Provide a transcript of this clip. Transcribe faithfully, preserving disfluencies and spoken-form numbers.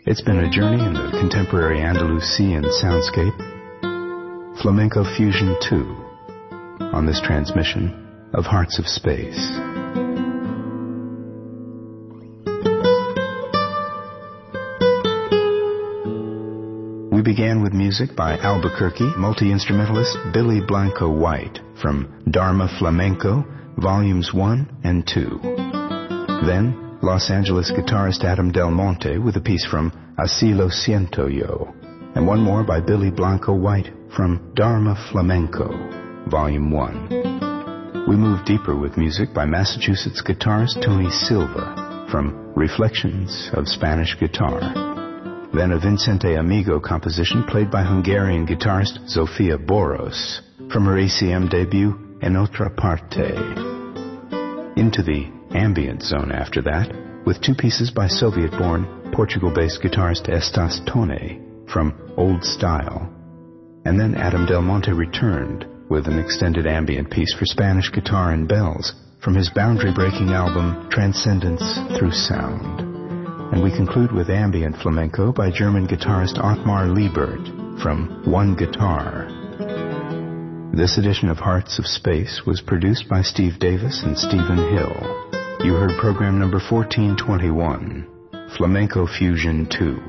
It's been a journey in the contemporary Andalusian soundscape. Flamenco Fusion two on this transmission of Hearts of Space. We began with music by Albuquerque multi-instrumentalist Billy Blanco White from Dharma Flamenco, Volumes one and two. Then, Los Angeles guitarist Adam Del Monte with a piece from Así lo siento yo, and one more by Billy Blanco White from Dharma Flamenco, Volume one. We moved deeper with music by Massachusetts guitarist Tony Silva from Reflections of Spanish Guitar. Then a Vicente Amigo composition played by Hungarian guitarist Zofia Boros from her A C M debut En Otra Parte. Into the ambient zone after that, with two pieces by Soviet-born, Portugal-based guitarist Estas Tone from Old Style. And then Adam Del Monte returned with an extended ambient piece for Spanish guitar and bells from his boundary-breaking album Transcendence Through Sound. And we conclude with ambient flamenco by German guitarist Ottmar Liebert from One Guitar. This edition of Hearts of Space was produced by Steve Davis and Stephen Hill. You heard program number fourteen twenty-one, Flamenco Fusion two.